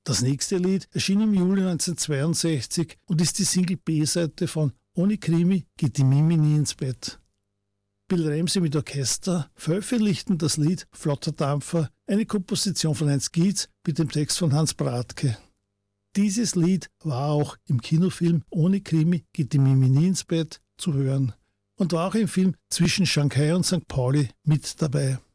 Das nächste Lied erschien im Juli 1962 und ist die Single B-Seite von Ohne Krimi geht die Mimi nie ins Bett. Bill Ramsey mit Orchester veröffentlichten das Lied Flotter Dampfer, eine Komposition von Heinz Gietz mit dem Text von Hans Bradtke. Dieses Lied war auch im Kinofilm Ohne Krimi geht die Mimi nie ins Bett zu hören und war auch im Film Zwischen Shanghai und St. Pauli mit dabei.